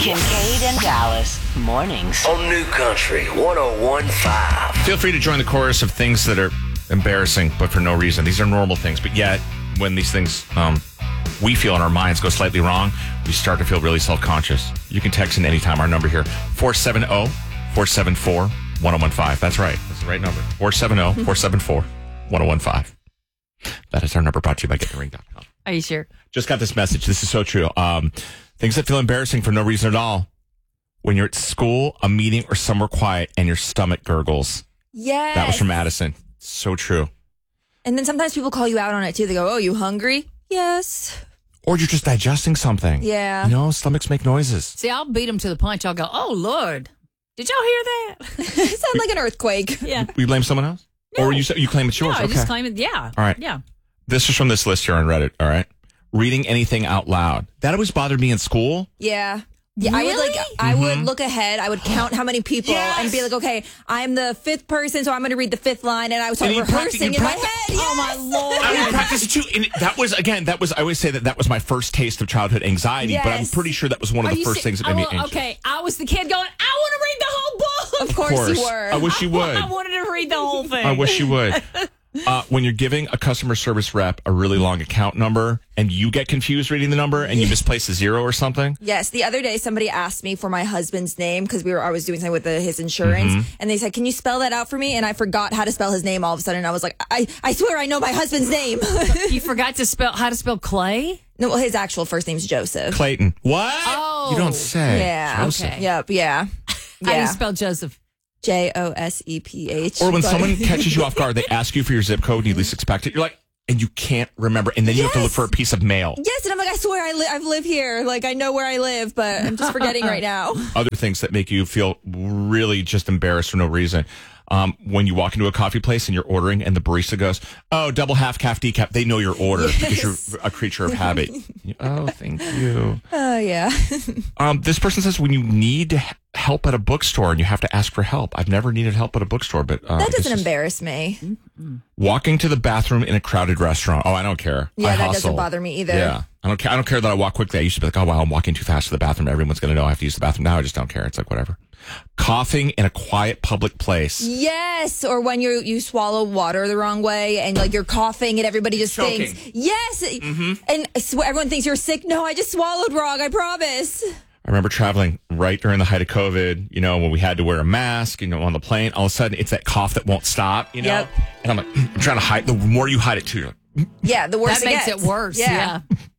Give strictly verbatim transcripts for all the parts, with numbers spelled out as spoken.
Kincaid and Dallas mornings On New Country one oh one point five. Feel free to join the chorus of things that are embarrassing, but for no reason. These are normal things, but yet when these things um, we feel in our minds go slightly wrong, we start to feel really self-conscious. You can text in anytime. Our number here, four seven zero, four seven four, one oh one five. That's right. That's the right number. four seven zero, four seven four, one oh one five. That is our number, brought to you by getting ring dot com. Are you sure? Just got this message. This is so true. Um, things that feel embarrassing for no reason at all. When you're at school, a meeting, or somewhere quiet and your stomach gurgles. Yes. That was from Madison. So true. And then sometimes people call you out on it too. They go, "Oh, you hungry?" Yes. Or you're just digesting something. Yeah. You know, stomachs make noises. See, I'll beat them to the punch. I'll go, "Oh, Lord. Did y'all hear that?" It sounds like an earthquake. Yeah. We blame someone else? No. Or you you claim it's yours? No, I Okay. just claim it. Yeah. All right. Yeah. This is from this list here on Reddit, all right? Reading anything out loud. That always bothered me in school. Yeah. Yeah, I would like. Really? I would look ahead. I would count how many people Yes! and be like, "Okay, I'm the fifth person, so I'm going to read the fifth line." And I was And start you practice- rehearsing you in my practice- head. Oh, my Lord. I would practice it too. And that was, again, that was, I always say that that was my first taste of childhood anxiety, but I'm Yes. pretty sure that was one of Are the you first se- things that I made me will- anxious. Okay, I was the kid going, "I want to read the whole book." Of course, Of course. you were. I wish you would. I wanted to read the whole thing. I wish you would. Uh, when you're giving a customer service rep a really long account number and you get confused reading the number and you misplace a zero or something. Yes, the other day somebody asked me for my husband's name because we were I was doing something with the, his insurance, Mm-hmm. and they said, "Can you spell that out for me?" And I forgot how to spell his name all of a sudden. I was like, "I I swear I know my husband's name." You forgot to spell how to spell Clay? No, well, his actual first name's Joseph. Clayton. What? Oh. You don't say. Yeah. Joseph. Okay. Yep. Yeah. How do Yeah. you spell Joseph? J O S E P H. Or when But- someone catches you off guard, they ask you for your zip code and you least expect it. You're like, and you can't remember. And then you have to look Yes. for a piece of mail. Yes, and I'm like, I swear I li- I've lived here. Like, I know where I live, but I'm just forgetting right now. Other things that make you feel really just embarrassed for no reason. Um, when you walk into a coffee place and you're ordering and the barista goes, "Oh, double half calf decaf." They know your order because you're a creature of habit. Oh, thank you. Oh, yeah. Um, this person says when you need h- help at a bookstore and you have to ask for help. I've never needed help at a bookstore, but uh, That this doesn't is- embarrass me. walking to the bathroom in a crowded restaurant. Oh, I don't care. Yeah, I that hustle. doesn't bother me either. Yeah, I don't care. I don't care that I walk quickly. I used to be like, "Oh wow, I'm walking too fast to the bathroom. Everyone's going to know I have to use the bathroom." Now I just don't care. It's like whatever. Coughing in a quiet public place. Yes, or when you you swallow water the wrong way and like you're coughing and everybody just Choking. thinks, yes, and I swear, everyone thinks you're sick. No, I just swallowed wrong. I promise. I remember traveling right during the height of COVID, you know, when we had to wear a mask, you know, on the plane. All of a sudden, it's that cough that won't stop, you know? Yep. And I'm like, I'm trying to hide. The more you hide it, too, you're like, Yeah, the worse That makes gets. it worse. Yeah.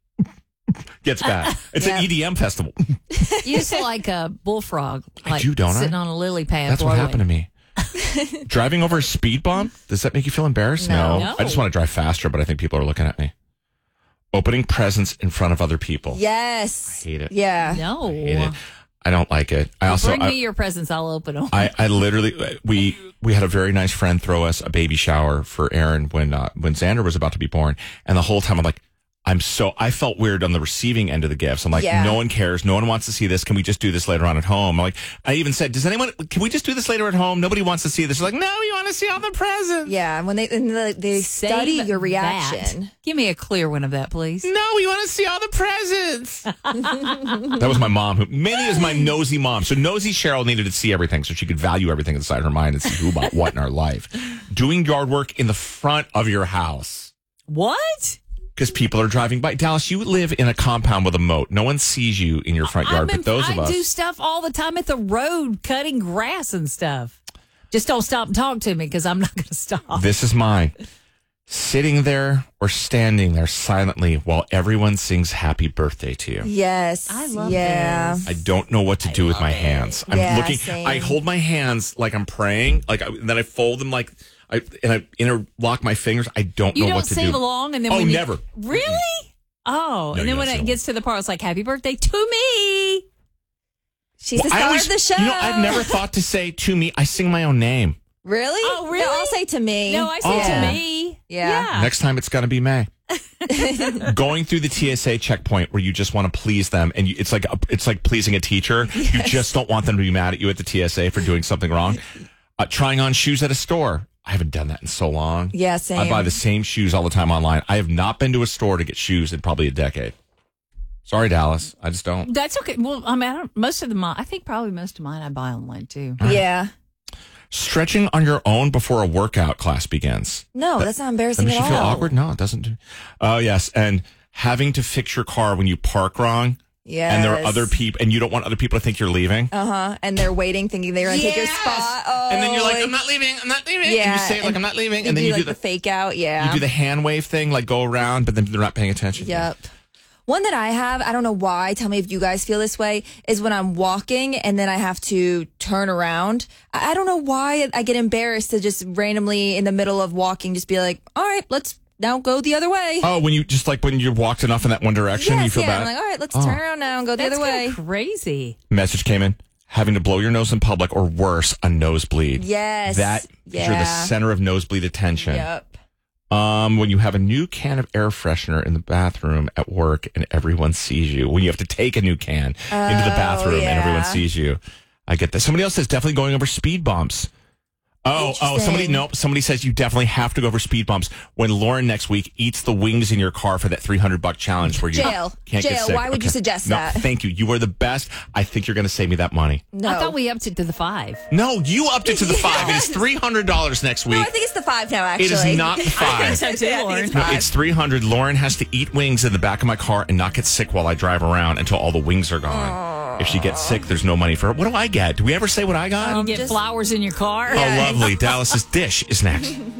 gets bad. It's Yep. an E D M festival. You used to like a bullfrog. I Like do, don't I? Sitting on a lily pad. That's what blowing. happened to me. Driving over a speed bump, does that make you feel embarrassed? No. No. I just want to drive faster, but I think people are looking at me. Opening presents in front of other people. Yes. I hate it. Yeah. No. I hate it. I don't like it. I also Bring I, me your presents. I'll open them. I, I literally we we had a very nice friend throw us a baby shower for Aaron when uh, when Xander was about to be born, and the whole time I'm like, I'm so I felt weird on the receiving end of the gifts. I'm like, Yeah. no one cares, no one wants to see this. Can we just do this later on at home? I'm like, I even said, does anyone? Can we just do this later at home? Nobody wants to see this. They're like, no, you want to see all the presents. Yeah, when they and the, they Save study your that. reaction. Give me a clear one of that, please. No, we want to see all the presents. That was my mom. Who Minnie is my nosy mom. So nosy Cheryl needed to see everything so she could value everything inside her mind and see who about what in our life. Doing yard work in the front of your house What? because people are driving by. Dallas, you live in a compound with a moat. No one sees you in your front yard, I'm but those I of us. do stuff all the time at the road, cutting grass and stuff. Just don't stop and talk to me because I'm not going to stop. This is mine. Sitting there or standing there silently while everyone sings happy birthday to you. Yes. I love Yeah. this. I don't know what to do with my hands. I'm Yeah, looking. same. I hold my hands like I'm praying, like I, and then I fold them like I and I interlock my fingers. I don't You know don't what to sing do. along, and then Oh, when you- never. Really? Oh, No, and you then when don't it sing gets to the part, it's like "Happy Birthday to me." She's the Well, I star always- of the show. You know, I've never thought to say to me. I sing my own name. Really? Oh, really? No, I'll say to me. No, I say Oh. to me. Yeah. Next time, it's gonna be May. Going through the T S A checkpoint where you just want to please them, and you, it's like a, it's like pleasing a teacher. You just don't want them to be mad at you at the T S A for doing something wrong. Uh, trying on shoes at a store. I haven't done that in so long. Yeah, same. I buy the same shoes all the time online. I have not been to a store to get shoes in probably a decade. Sorry, Dallas. I just don't. That's okay. Well, I mean, I don't, most of the mine, I think probably most of mine I buy online too. Yeah. Stretching on your own before a workout class begins. No, That- that's not That embarrassing makes at you feel all. awkward? No, it doesn't. do- Oh, yes. And having to fix your car when you park wrong. Yes. And there are other people, and you don't want other people to think you're leaving. Uh huh. And they're waiting, thinking they're going to take your Yes. spot. Oh, And then you're like, I'm not leaving, I'm not leaving. Yeah. And you say it like, I'm not leaving. You And then do you like do the, the, fake out. Yeah. you do the hand wave thing, like go around, but then they're not paying attention. Yep. One that I have, I don't know why, tell me if you guys feel this way, is when I'm walking and then I have to turn around. I I don't know why I get embarrassed to just randomly in the middle of walking just be like, all right, let's now go the other way. Oh, when you just like when you walked enough in that one direction, yes, you feel yeah. bad. I'm like, all right, let's Oh. turn around now and go the That's other way. kinda crazy. Message came in. Having to blow your nose in public or worse, a nosebleed. Yes. That Yeah. you're the center of nosebleed attention. Yep. Um, when you have a new can of air freshener in the bathroom at work and everyone sees you, when you have to take a new can into the bathroom and everyone yeah. sees you, I get that. Somebody else says definitely going over speed bumps. Oh, oh, somebody, Interesting. nope. Somebody says you definitely have to go over speed bumps when Lauren next week eats the wings in your car for that three hundred buck challenge where you Jail. can't get Jail. sick. Why would you suggest no, that? Thank you. You are the best. I think you're going to save me that money. No. I thought we upped it to the five. No, you upped it to the five. It is Yes. three hundred dollars next week. No, I think it's the five now, it actually. is not the five. so too, Yeah, I think Lauren. it's No, five. it's three hundred. Lauren has to eat wings in the back of my car and not get sick while I drive around until all the wings are gone. If she gets sick, there's no money for her. What do I get? Do we ever say what I got? You get just- flowers in your car. Oh, lovely. Dallas's dish is next.